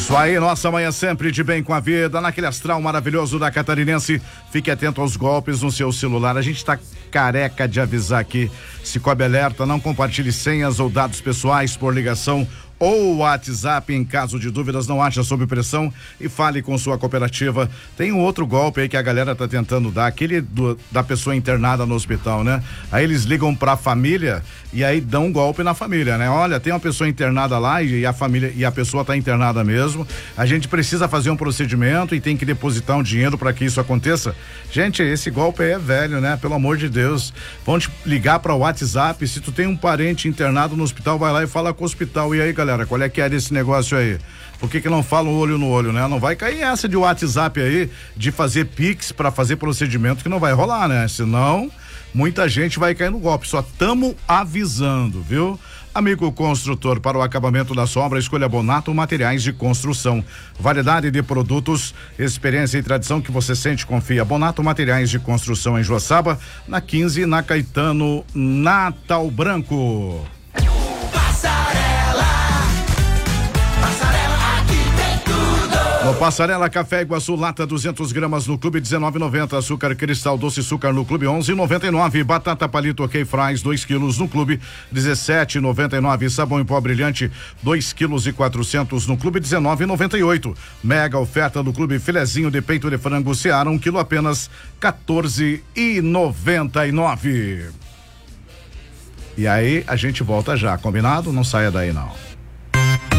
Isso aí, nossa manhã sempre de bem com a vida, naquele astral maravilhoso da Catarinense. Fique atento aos golpes no seu celular. A gente tá careca de avisar aqui. Cicobi alerta, não compartilhe senhas ou dados pessoais por ligação ou WhatsApp. Em caso de dúvidas, não haja sob pressão e fale com sua cooperativa. Tem um outro golpe aí que a galera tá tentando dar, aquele da pessoa internada no hospital, né? Aí eles ligam pra família e aí dão um golpe na família, né? Olha, tem uma pessoa internada lá e a família e a pessoa tá internada mesmo. A gente precisa fazer um procedimento e tem que depositar um dinheiro para que isso aconteça. Gente, esse golpe aí é velho, né? Pelo amor de Deus. Vão te ligar para o WhatsApp. Se tu tem um parente internado no hospital, vai lá e fala com o hospital. E aí, galera, qual é que é desse negócio aí? Por que não falam olho no olho, né? Não vai cair essa de WhatsApp aí, de fazer Pix para fazer procedimento, que não vai rolar, né? Senão, muita gente vai cair no golpe. Só tamo avisando, viu? Amigo construtor, para o acabamento da sua obra, escolha Bonato Materiais de Construção. Variedade de produtos, experiência e tradição que você sente e confia. Bonato Materiais de Construção em Joaçaba, na 15, na Caetano, Natal Branco. No Passarela, café Iguaçu, lata 200 gramas no Clube 19,90. Açúcar Cristal Doce Açúcar no Clube 11,99. Batata Palito OK Fries 2 quilos no Clube 17,99. Sabão em pó brilhante 2 quilos e 400 no Clube 19,98. Mega oferta do Clube Filezinho de peito de frango Seara 1 quilo apenas 14,99. E aí a gente volta já, combinado? Não saia daí não.